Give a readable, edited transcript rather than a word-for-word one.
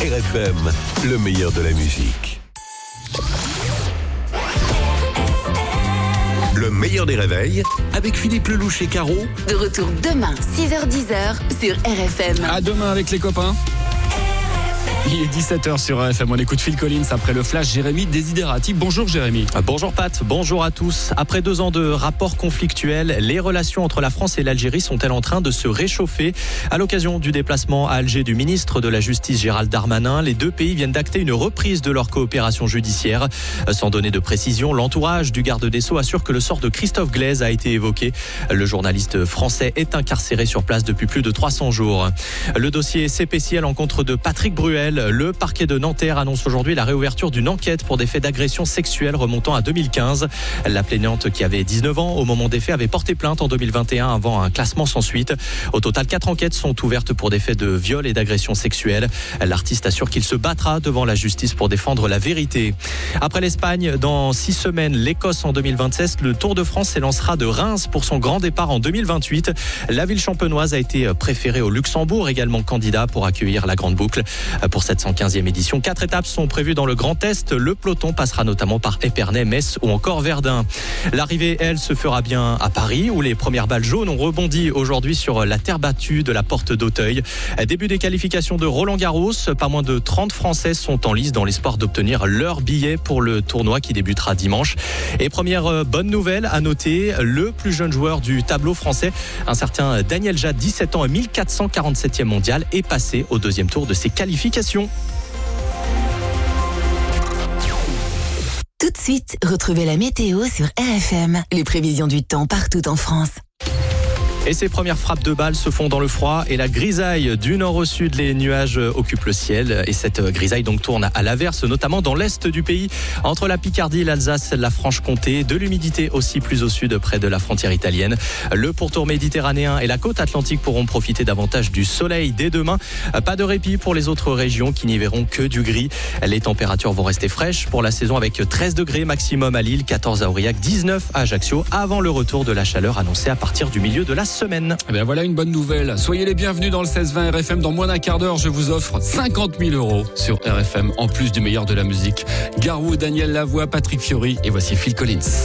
RFM, le meilleur de la musique. Le meilleur des réveils avec Philippe Lelouch et Caro. De retour demain, 6h-10h sur RFM. À demain avec les copains. Il est 17h sur RFM, on écoute Phil Collins après le flash. Jérémy Desiderati. Bonjour Jérémy. Bonjour Pat, bonjour à tous. Après 2 ans de rapports conflictuels, les relations entre la France et l'Algérie sont-elles en train de se réchauffer? À l'occasion du déplacement à Alger du ministre de la Justice Gérald Darmanin, les deux pays viennent d'acter une reprise de leur coopération judiciaire. Sans donner de précision, l'entourage du garde des Sceaux assure que le sort de Christophe Glaise a été évoqué. Le journaliste français est incarcéré sur place depuis plus de 300 jours. Le dossier CPCI à l'encontre de Patrick Bruel. Le parquet de Nanterre annonce aujourd'hui la réouverture d'une enquête pour des faits d'agression sexuelle remontant à 2015. La plaignante, qui avait 19 ans au moment des faits, avait porté plainte en 2021 avant un classement sans suite. Au total, 4 enquêtes sont ouvertes pour des faits de viol et d'agression sexuelle. L'artiste assure qu'il se battra devant la justice pour défendre la vérité. Après l'Espagne, dans 6 semaines, l'Écosse en 2026, le Tour de France s'élancera de Reims pour son grand départ en 2028. La ville champenoise a été préférée au Luxembourg, également candidat pour accueillir la Grande Boucle. Pour cette 115e édition, 4 étapes sont prévues dans le Grand Est. Le peloton passera notamment par Épernay, Metz ou encore Verdun. L'arrivée, elle, se fera bien à Paris, où les premières balles jaunes ont rebondi aujourd'hui sur la terre battue de la Porte d'Auteuil. Début des qualifications de Roland-Garros. Pas moins de 30 Françaises sont en lice dans l'espoir d'obtenir leur billet pour le tournoi qui débutera dimanche. Et première bonne nouvelle à noter, le plus jeune joueur du tableau français, un certain Daniel Jad, 17 ans et 1447e mondial, est passé au 2e tour de ses qualifications. Tout de suite, retrouvez la météo sur RFM. Les prévisions du temps partout en France. Et ces premières frappes de balles se font dans le froid et la grisaille du nord au sud. Les nuages occupent le ciel et cette grisaille donc tourne à l'averse, notamment dans l'est du pays, entre la Picardie, l'Alsace, la Franche-Comté. De l'humidité aussi plus au sud, près de la frontière italienne. Le pourtour méditerranéen et la côte atlantique pourront profiter davantage du soleil dès demain. Pas de répit pour les autres régions qui n'y verront que du gris. Les températures vont rester fraîches pour la saison avec 13 degrés maximum à Lille, 14 à Aurillac, 19 à Ajaccio, avant le retour de la chaleur annoncée à partir du milieu de la semaine. Eh bien voilà une bonne nouvelle. Soyez les bienvenus dans le 16-20 RFM. Dans moins d'un quart d'heure, je vous offre 50 000 € sur RFM, en plus du meilleur de la musique. Garou, Daniel Lavoie, Patrick Fiori et voici Phil Collins.